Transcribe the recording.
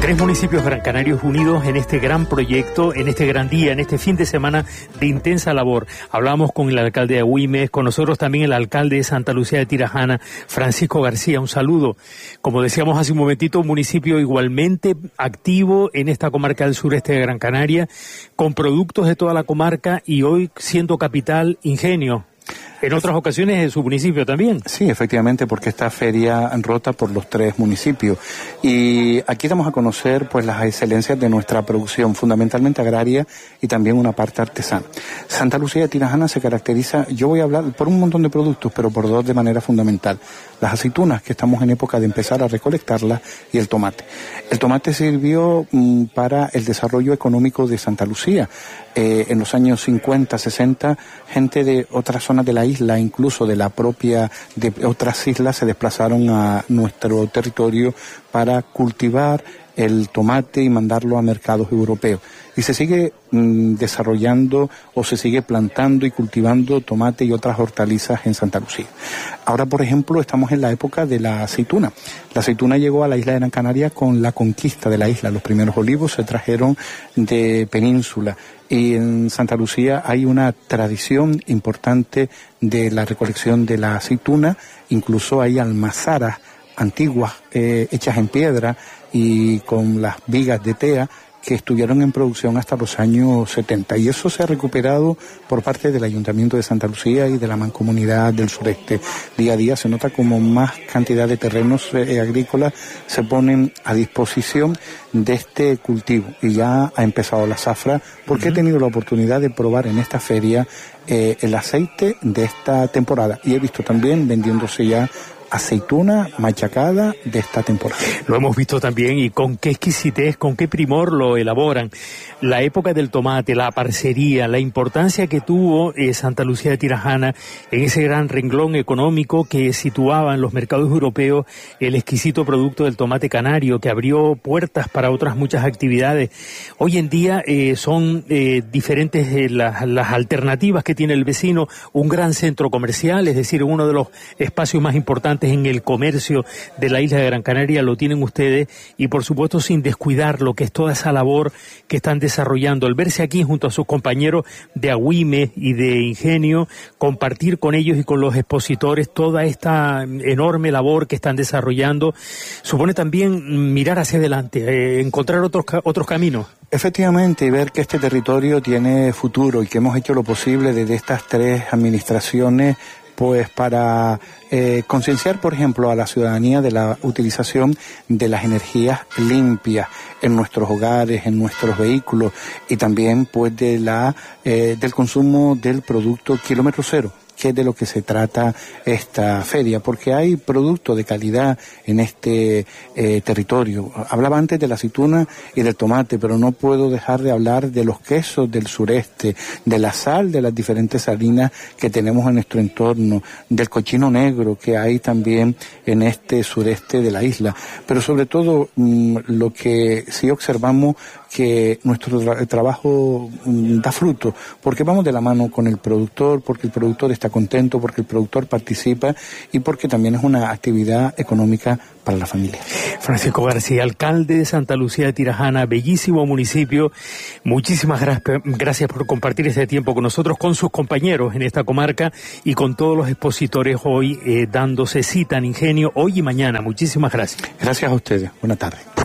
Tres municipios grancanarios unidos en este gran proyecto, en este gran día, en este fin de semana de intensa labor. Hablamos con el alcalde de Agüimes, con nosotros también el alcalde de Santa Lucía de Tirajana, Francisco García. Un saludo. Como decíamos hace un momentito, un municipio igualmente activo en esta comarca del sureste de Gran Canaria, con productos de toda la comarca y hoy siendo capital Ingenio. En otras ocasiones en su municipio también. Sí, efectivamente, porque esta feria rota por los tres municipios. Y aquí damos a conocer pues las excelencias de nuestra producción, fundamentalmente agraria y también una parte artesana. Santa Lucía de Tirajana se caracteriza, yo voy a hablar por un montón de productos, pero por dos de manera fundamental. Las aceitunas, que estamos en época de empezar a recolectarlas, y el tomate. El tomate sirvió para el desarrollo económico de Santa Lucía. En los años 50, 60, gente de otras zonas de la isla, incluso de otras islas, se desplazaron a nuestro territorio para cultivar el tomate y mandarlo a mercados europeos. Y se sigue desarrollando o se sigue plantando y cultivando tomate y otras hortalizas en Santa Lucía. Ahora, por ejemplo, estamos en la época de la aceituna. La aceituna llegó a la isla de Gran Canaria con la conquista de la isla. Los primeros olivos se trajeron de península. Y en Santa Lucía hay una tradición importante de la recolección de la aceituna. Incluso hay almazaras antiguas hechas en piedra y con las vigas de tea que estuvieron en producción hasta los años 70. Y eso se ha recuperado por parte del Ayuntamiento de Santa Lucía y de la Mancomunidad del Sureste. Día a día se nota como más cantidad de terrenos agrícolas se ponen a disposición de este cultivo. Y ya ha empezado la zafra, porque he tenido la oportunidad de probar en esta feria el aceite de esta temporada. Y he visto también vendiéndose ya aceituna machacada de esta temporada. Lo hemos visto también, y con qué exquisitez, con qué primor lo elaboran. La época del tomate, la parcería, la importancia que tuvo Santa Lucía de Tirajana en ese gran renglón económico que situaba en los mercados europeos el exquisito producto del tomate canario, que abrió puertas para otras muchas actividades. Hoy en día son diferentes las alternativas que tiene el vecino, un gran centro comercial, es decir, uno de los espacios más importantes en el comercio de la isla de Gran Canaria lo tienen ustedes, y por supuesto sin descuidar lo que es toda esa labor que están desarrollando. El verse aquí junto a sus compañeros de Agüimes y de Ingenio, compartir con ellos y con los expositores toda esta enorme labor que están desarrollando, supone también mirar hacia adelante, encontrar otros caminos. Efectivamente, y ver que este territorio tiene futuro y que hemos hecho lo posible desde estas tres administraciones pues para concienciar, por ejemplo, a la ciudadanía de la utilización de las energías limpias en nuestros hogares, en nuestros vehículos, y también pues del consumo del producto kilómetro cero, que es de lo que se trata esta feria, porque hay productos de calidad en este territorio. Hablaba antes de la aceituna y del tomate, pero no puedo dejar de hablar de los quesos del sureste, de la sal de las diferentes salinas que tenemos en nuestro entorno, del cochino negro que hay también en este sureste de la isla. Pero sobre todo, lo que sí observamos, que nuestro trabajo da fruto, porque vamos de la mano con el productor, porque el productor está contento, porque el productor participa y porque también es una actividad económica para la familia. Francisco García, alcalde de Santa Lucía de Tirajana, bellísimo municipio. Muchísimas gracias por compartir este tiempo con nosotros, con sus compañeros en esta comarca y con todos los expositores hoy dándose cita en Ingenio hoy y mañana. Muchísimas gracias. Gracias a ustedes. Buenas tardes.